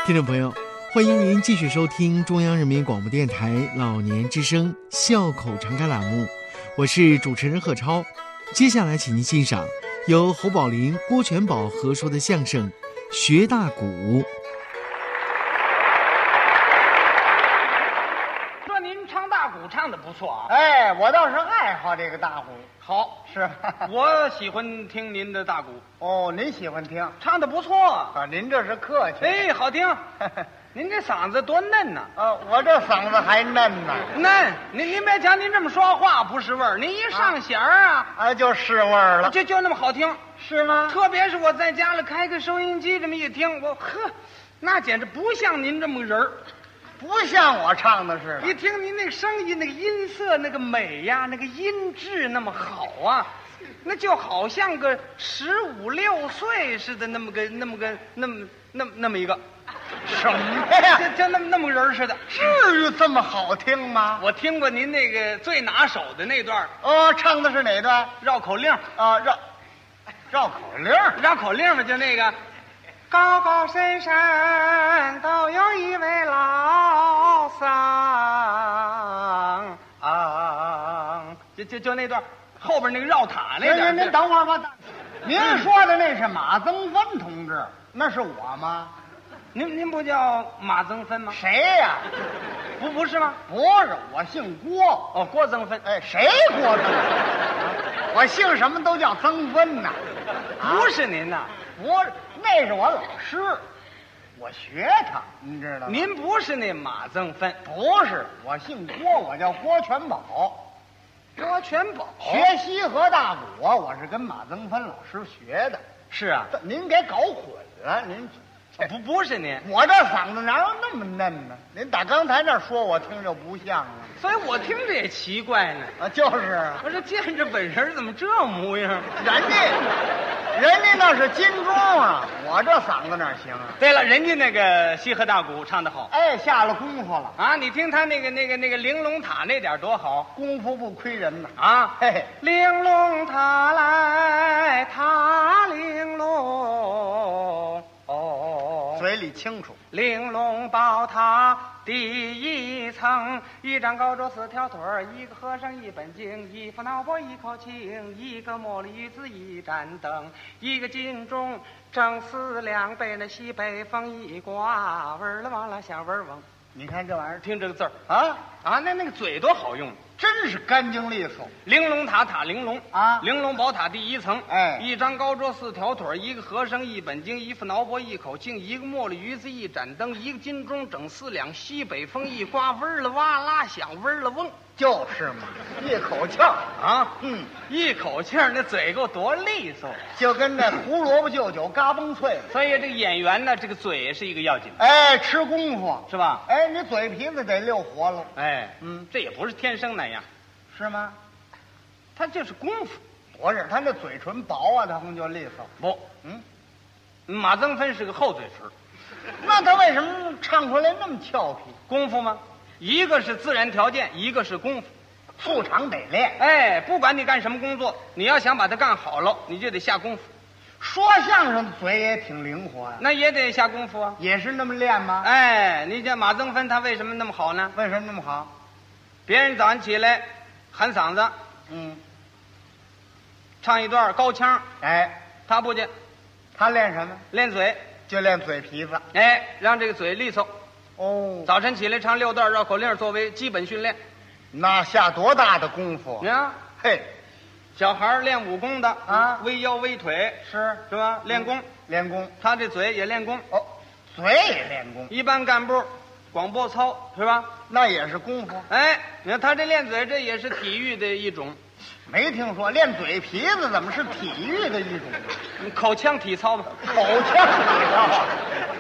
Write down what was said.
听众朋友，欢迎您继续收听中央人民广播电台老年之声笑口常开栏目，我是主持人贺超。接下来请您欣赏由侯宝林、郭全宝合说的相声《学大鼓》。 说您唱大鼓唱得不错啊。 哎，我倒是爱好这个大鼓。 好， 是我喜欢听您的大鼓， 哦，您喜欢听唱得不错。 啊？您这是客气。 哎，好听。您这嗓子多嫩呐！ 我这嗓子还嫩呢。 嫩，您别瞧您这么说话不是味儿，您一上弦儿啊， 就是味儿了。 就那么好听， 是吗？ 特别是我在家里开个收音机，这么一听，那简直不像您这么个人儿， 不像我唱的似的。 一听您那个声音，那个音色，那个美呀，那个音质那么好啊，那就好像个15、16岁似的，那么一个。 什么呀？ 就那么个人似的， 至于这么好听吗？ 我听过您那个最拿手的那段。 唱的是哪段？ 绕口令啊，绕口令。 绕口令嘛，就那个高高深深都有一位老僧就那段后边那个绕塔那点。 您等会儿吧。您说的那是马增芬同志，那是我吗？ 您不叫马增芬吗？ 谁呀？ 不是吗？ 不是，我姓郭。 哦，郭增芬。 哎，谁郭增芬？我姓什么都叫增芬呐。 不是您呐？ 不是，那是我老师，我学他，您知道吗？ 您不是那马增芬？ 不是，我姓郭，我叫郭全宝。 郭全宝学西河大鼓啊，我是跟马增芬老师学的。 是啊， 您给搞混了，您。 不是您， 我这嗓子哪有那么嫩呢？您打刚才那说，我听着不像啊， 所以我听着也奇怪呢。 就是啊， 我说见着本人怎么这模样？ 人家那是金钟啊，我这嗓子哪行啊？ 对了，人家那个西河大鼓唱得好， 哎，下了功夫了啊！你听他那个玲珑塔那点多好， 功夫不亏人呐啊！ 嘿， 玲珑塔来塔玲珑。 嘴里清楚。 玲珑宝塔第一层，一张高桌4条腿儿，一个和尚一本经，一副脑钵一口磬，一个茉莉鱼子一盏灯，一个金钟正4两杯，那西北风一刮，味儿了哇啦响味儿嗡。 你看这玩意儿， 听这个字儿啊， 那个嘴多好用， 真是干净利索。 玲珑塔塔玲珑啊， 玲珑宝塔第一层， 哎， 一张高桌4条腿，一个和尚一本经，一副脑钵一口磬，一个茉莉鱼子一盏灯，一个金钟整4两，西北风一刮，味儿了哇啦响，味儿了嗡。 就是嘛，一口气儿啊，一口气儿，那嘴够多利索， 就跟这胡萝卜就酒嘎嘣脆。 所以这个演员呢，这个嘴也是一个要紧的， 哎，吃功夫是吧？ 哎，你嘴皮子得溜活喽。 哎，这也不是天生那样， 是吗？ 他就是功夫。 不是，他那嘴唇薄啊，他们就利索。 不，马增芬是个厚嘴唇， 那他为什么唱出来那么俏皮？ 功夫吗？一个是自然条件，一个是功夫， 素常得练。 哎，不管你干什么工作，你要想把它干好了，你就得下功夫。 说相声的嘴也挺灵活呀， 那也得下功夫啊。 也是那么练吗？ 哎，你像马增芬，他为什么那么好呢？ 为什么那么好？ 别人早上起来喊嗓子，唱一段高腔， 哎， 他不去， 他练什么？ 练嘴， 就练嘴皮子。 哎，让这个嘴利索。 哦， 早晨起来唱6段绕口令作为基本训练， 那下多大的功夫？ 你看， 嘿， 小孩练武功的啊， 微腰微腿是吧？练功， 练功， 他这嘴也练功。 哦，嘴也练功。 一般干部广播操是吧？ 那也是功夫。 哎，你看他这练嘴，这也是体育的一种。 没听说练嘴皮子怎么是体育的一种？ 口腔体操吧， 口腔体操。